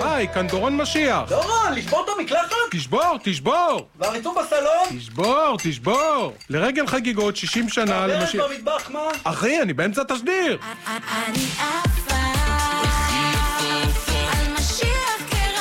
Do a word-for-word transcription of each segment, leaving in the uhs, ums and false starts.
היי, כאן דורון משיח. דורון, לשבור אותו מקלחת? תשבור, תשבור. והריצוף בסלון? תשבור, תשבור. לרגל חגיגות שישים שנה למשיח... הברז במטבח, מה? אחי, אני באמצע תשדיר. אני עפה על משיח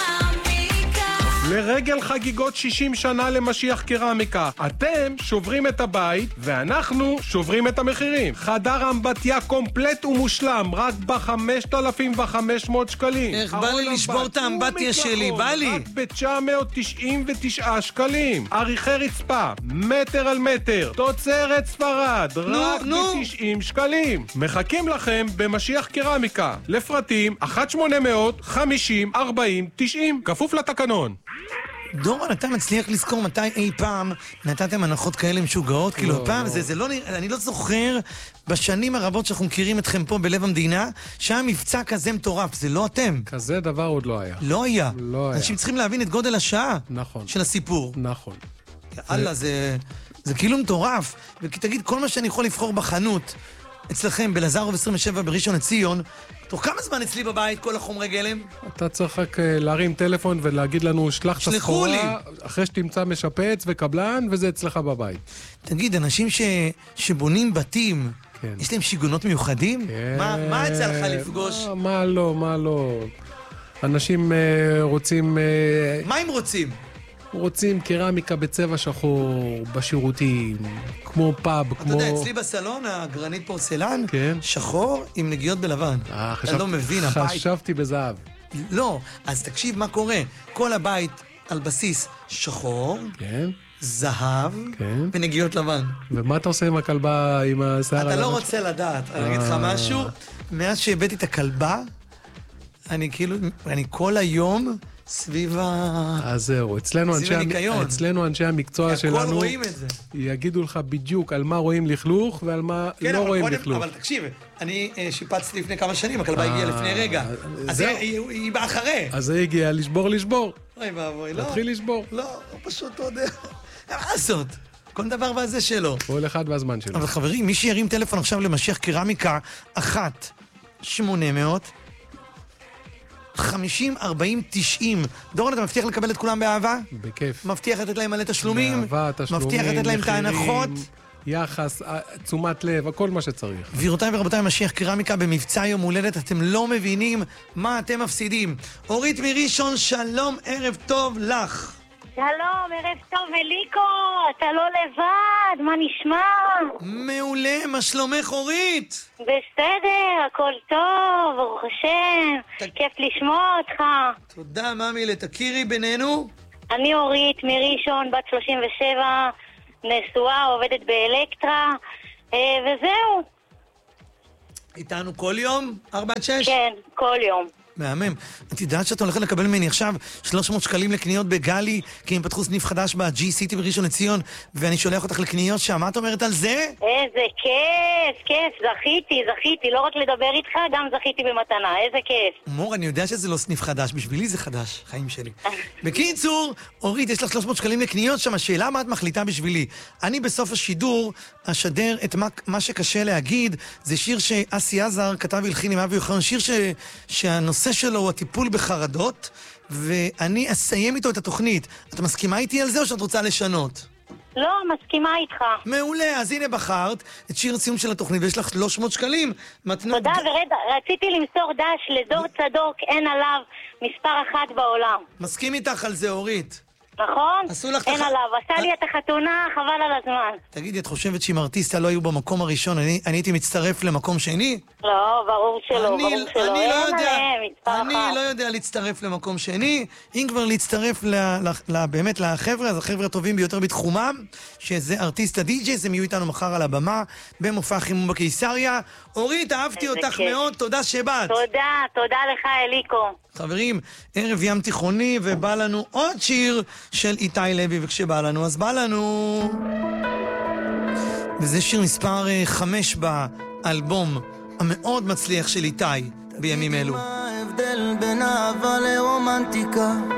קרמיקה. לרגל חגיגות שישים שנה למשיח קרמיקה. אתם שוברים את הבית, ואנחנו שוברים את המחירים. חדר אמבטיה קומפלט ומושלם, רק ב-חמשת אלפים וחמש מאות שקלים. איך בא לי לשבור את האמבטיה שלי, בא לי. רק ב-תשע מאות תשעים ותשע שקלים. עריכי רצפה, מטר על מטר, תוצרת ספרד, רק ב-תשעים שקלים. מחכים לכם במשיח קרמיקה. לפרטים אחת שמונה אפס אפס חמישים ארבעים תשעים, כפוף לתקנון. דורון, אתה מצליח לזכור מתי אי פעם נתתם הנחות כאלה משוגעות? כאילו, פעם, זה לא נראה, אני לא זוכר בשנים הרבות שאנחנו מכירים אתכם פה בלב המדינה, שהיה מבצע כזה מטורף, זה לא אתם. כזה דבר עוד לא היה. לא היה. לא היה. אנשים צריכים להבין את גודל השעה של הסיפור. נכון. יאללה, זה כאילו מטורף. ותגיד, כל מה שאני יכול לבחור בחנות, אצלכם, בלזרוב עשרים ושבע בראשון לציון, תוך כמה זמן אצלי בבית כל החומרי גלם? אתה צריך רק להרים טלפון ולהגיד לנו, שלח את הסחורה, אחרי שתמצא משפץ וקבלן, וזה אצלך בבית. תגיד, אנשים ש... שבונים בתים, כן. יש להם שיגונות מיוחדים? כן. מה, מה יצא לך לפגוש? מה, מה לא, מה לא. אנשים uh, רוצים... Uh, מה הם רוצים? רוצים קרמיקה בצבע שחור, בשירותים, כמו פאב, כמו... אתה יודע, אצלי בסלון, הגרנית פורסלן, כן. שחור עם נגיעות בלבן. אה, חשב... אתה לא מבין, הבית... חשבתי בזהב. לא, אז תקשיב מה קורה. כל הבית על בסיס שחור, כן. זהב, כן. ונגיעות לבן. ומה אתה עושה עם הכלבה, עם השיער? אתה לא רוצה לדעת. אני אגיד לך משהו, מאז שהבאתי את הכלבה, אני כאילו, אני כל היום... סביב ה... אז זהו, אצלנו אנשי, אצלנו אנשי המקצוע שלנו... הכל רואים את זה. יגידו לך בדיוק על מה רואים לכלוך ועל מה כן, לא רואים קודם, לכלוך. אבל תקשיב, אני uh, שיפצתי לפני כמה שנים, הכלבה הגיעה לפני רגע. אז היא, היא, היא באה אחרי. אז היא הגיעה לשבור לשבור. אוי ואבוי, לא. תתחיל לשבור. לא, לא פשוט, אתה יודע. מה לעשות? כל דבר והזה שלו. כל אחד והזמן שלו. אבל חברים, מי שירים טלפון עכשיו למשיח קרמיקה, אחת, שמונה מאות, חמישים, ארבעים, תשעים. דורון, אתה מבטיח לקבל את כולם באהבה? בכיף. מבטיח לתת להם מלא תשלומים? באהבה, תשלומים, מבטיח לתת להם את ההנחות? יחס, תשומת לב, הכל מה שצריך. גבירותיי ורבותיי, משיח קרמיקה במבצע יום הולדת, אתם לא מבינים מה אתם מפסידים. אורית מראשון, שלום, ערב טוב לך. שלום, ערב טוב אליקו, אתה לא לבד, מה נשמע? מעולה, מה שלומך אורית? בסדר, הכל טוב, ברוך השם, ת... כיף לשמוע אותך. תודה ממי, לתכירי בינינו. אני אורית מראשון, בת שלושים ושבע, נשואה, עובדת באלקטרה, וזהו. איתנו כל יום? ארבע עד שש? כן, כל יום. מהמם. את יודעת שאתה הולכת לקבל ממני עכשיו שלוש מאות שקלים לקניות בגלי, כי הם פתחו סניף חדש ב-G City בראשון לציון, ואני שולח אותך לקניות שם. מה את אומרת על זה? איזה כיף, כיף, זכיתי, זכיתי. לא רק לדבר איתך, גם זכיתי במתנה. איזה כיף. מור, אני יודע שזה לא סניף חדש, בשבילי זה חדש, חיים שלי. בקיצור, אורית, יש לך שלוש מאות שקלים לקניות שם, השאלה מה את מחליטה בשבילי. אני בסוף השידור אשדר את מה, מה שקשה להגיד, זה שיר שאסי עזר כתב והלחין עם אבי יוחנן, שיר ש... שהנושא שלו הוא הטיפול בחרדות, ואני אסיים איתו את התוכנית. את מסכימה איתי על זה או שאת רוצה לשנות? לא, מסכימה איתך. מעולה, אז הנה בחרת את שיר הסיום של התוכנית, ויש לך שלוש מאות שקלים. מתנות... תודה, ורציתי למסור דש לדור צדוק, אין עליו מספר אחת בעולם. מסכים איתך על זה, אורית. נכון? אין עליו, עשה לי את החתונה, חבל על הזמן. תגידי, את חושבת שאם ארטיסטה לא היו במקום הראשון, אני הייתי מצטרף למקום שני? לא, ברור שלא, ברור שלא. אין עליהם, מספר אחת. אני לא יודע להצטרף למקום שני. אם כבר להצטרף באמת לחבר'ה, אז החבר'ה הטובים ביותר בתחומם, שזה ארטיסטה די-ג'יי, הם יהיו איתנו מחר על הבמה, במופע חימום בקיסריה. אורית, אהבתי אותך מאוד, תודה שבאת. תודה, תודה לך אליקו. חברים, ערב ים תיכוני, ובא לנו עוד שיר של איתי לוי, וכשבא לנו, אז בא לנו. וזה שיר מספר חמש באלבום המאוד מצליח של איתי בימים אלו. מה ההבדל בין אהבה לרומנטיקה?